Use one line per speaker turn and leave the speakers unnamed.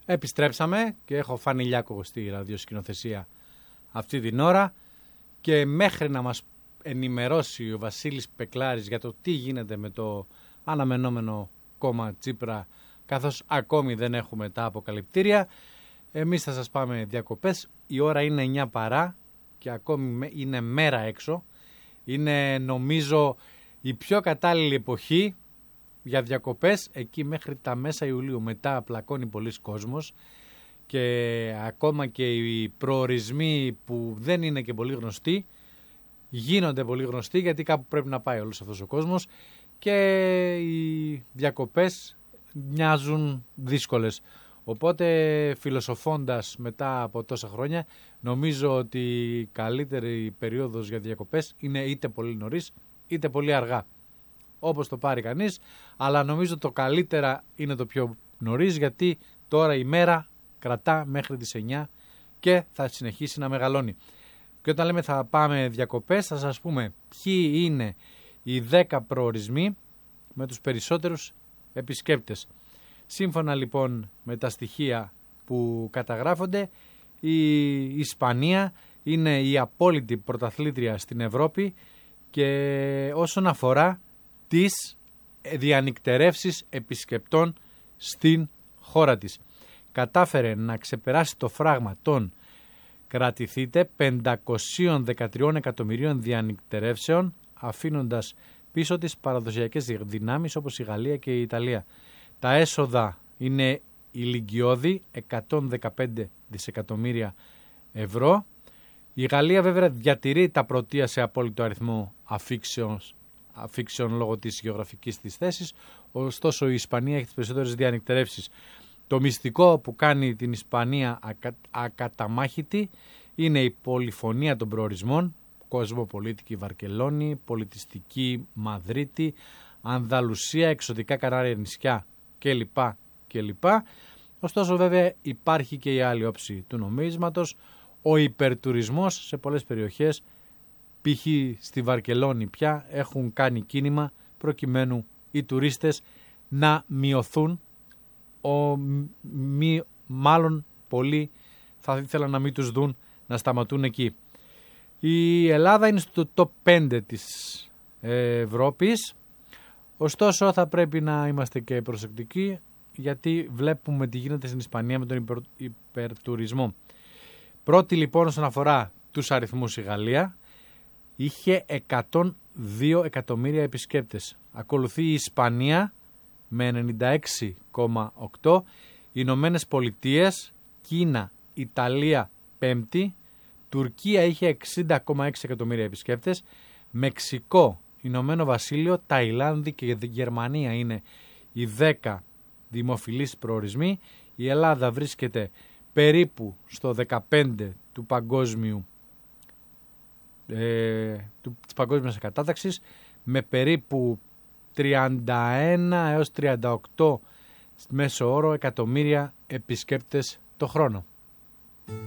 Επιστρέψαμε και έχω Φανιλιάκο στη ραδιοσκηνοθεσία αυτή την ώρα και μέχρι να μας ενημερώσει ο Βασίλης Πεκλάρης για το τι γίνεται με το αναμενόμενο κόμμα Τσίπρα, καθώς ακόμη δεν έχουμε τα αποκαλυπτήρια, εμείς θα σας πάμε διακοπές. Η ώρα είναι 9 παρά και ακόμη είναι μέρα έξω. Είναι νομίζω η πιο κατάλληλη εποχή για διακοπές, εκεί μέχρι τα μέσα Ιουλίου. Μετά πλακώνει πολλής κόσμος και ακόμα και οι προορισμοί που δεν είναι και πολύ γνωστοί γίνονται πολύ γνωστοί, γιατί κάπου πρέπει να πάει όλος αυτός ο κόσμος και οι διακοπές μοιάζουν δύσκολες. Οπότε φιλοσοφώντας μετά από τόσα χρόνια, νομίζω ότι η καλύτερη περίοδος για διακοπές είναι είτε πολύ νωρίς είτε πολύ αργά. Όπως το πάρει κανείς, αλλά νομίζω το καλύτερα είναι το πιο νωρίς, γιατί τώρα η μέρα κρατά μέχρι τις 9 και θα συνεχίσει να μεγαλώνει. Και όταν λέμε θα πάμε διακοπές, θα σας πούμε ποιοι είναι οι 10 προορισμοί με τους περισσότερους επισκέπτες. Σύμφωνα λοιπόν με τα στοιχεία που καταγράφονται, η Ισπανία είναι η απόλυτη πρωταθλήτρια στην Ευρώπη και όσον αφορά τις διανυκτερεύσεις επισκεπτών στην χώρα της. Κατάφερε να ξεπεράσει το φράγμα των, κρατηθείτε, 513 εκατομμυρίων διανυκτερεύσεων, αφήνοντας πίσω τις παραδοσιακές δυνάμεις όπως η Γαλλία και η Ιταλία. Τα έσοδα είναι ηλικιώδη, 115 δισεκατομμύρια ευρώ. Η Γαλλία βέβαια διατηρεί τα πρωτεία σε απόλυτο αριθμό αφήξεων λόγω της γεωγραφικής της θέσης, ωστόσο η Ισπανία έχει τις περισσότερες διανυκτερεύσεις. Το μυστικό που κάνει την Ισπανία ακαταμάχητη είναι η πολυφωνία των προορισμών, κοσμοπολίτικη Βαρκελόνη, πολιτιστική Μαδρίτη, Ανδαλουσία, εξωτικά Κανάρια νησιά κλπ. Ωστόσο βέβαια υπάρχει και η άλλη όψη του νομίσματος, ο υπερτουρισμός σε πολλές περιοχές, π.χ. στη Βαρκελόνη πια έχουν κάνει κίνημα προκειμένου οι τουρίστες να μειωθούν, μάλλον πολλοί θα ήθελαν να μην τους δουν να σταματούν εκεί. Η Ελλάδα είναι στο top 5 της Ευρώπης, ωστόσο θα πρέπει να είμαστε και προσεκτικοί, γιατί βλέπουμε τι γίνεται στην Ισπανία με τον υπερτουρισμό. Πρώτη λοιπόν όσον αφορά τους αριθμούς η Γαλλία, είχε 102 εκατομμύρια επισκέπτες. Ακολουθεί η Ισπανία με 96,8, οι Ηνωμένες Πολιτείες, Κίνα, Ιταλία πέμπτη, Τουρκία είχε 60,6 εκατομμύρια επισκέπτες, Μεξικό, Ηνωμένο Βασίλειο, Ταϊλάνδη και Γερμανία είναι οι 10 δημοφιλείς προορισμοί. Η Ελλάδα βρίσκεται περίπου στο 15 του παγκόσμιου της παγκόσμιας κατάταξης, με περίπου 31 έως 38 μέσο όρο εκατομμύρια επισκέπτες το χρόνο.